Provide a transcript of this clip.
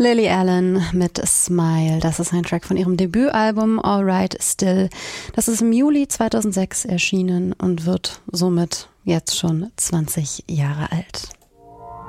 Lily Allen mit Smile. Das ist ein Track von ihrem Debütalbum Alright Still. Das ist im Juli 2006 erschienen und wird somit jetzt schon 20 Jahre alt.